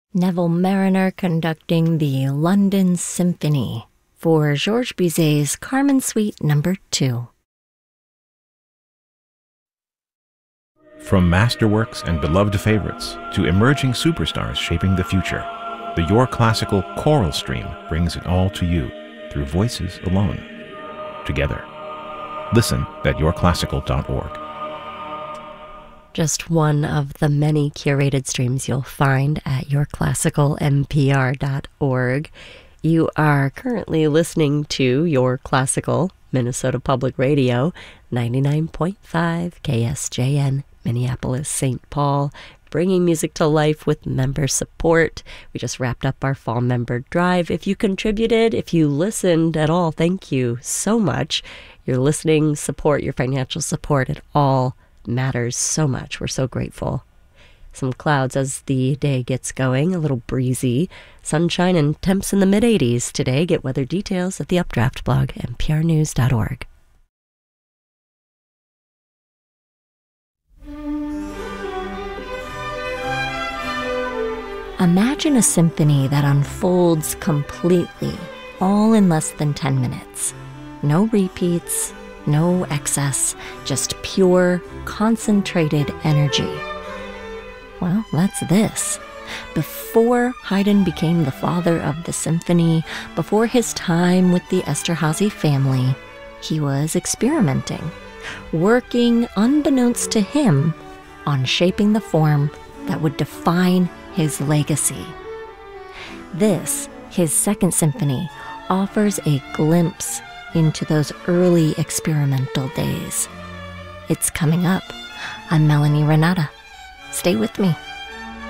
Neville Mariner conducting the London Symphony for Georges Bizet's Carmen Suite No. 2. From masterworks and beloved favorites to emerging superstars shaping the future, the Your Classical choral stream brings it all to you through voices alone, together. Listen at yourclassical.org. Just one of the many curated streams you'll find at yourclassicalmpr.org. You are currently listening to Your Classical, Minnesota Public Radio, 99.5 KSJN, Minneapolis, St. Paul, bringing music to life with member support. We just wrapped up our fall member drive. If you contributed, if you listened at all, thank you so much. Your listening support, your financial support, it all matters so much. We're so grateful. Some clouds as the day gets going, a little breezy. Sunshine and temps in the mid-80s today. Get weather details at the Updraft blog, nprnews.org. Imagine a symphony that unfolds completely, all in less than 10 minutes. No repeats, no excess, just pure, concentrated energy. Well, that's this. Before Haydn became the father of the symphony, before his time with the Esterházy family, he was experimenting, working unbeknownst to him on shaping the form that would define his legacy. This, his second symphony, offers a glimpse into those early experimental days. It's coming up. I'm Melanie Renata. Stay with me.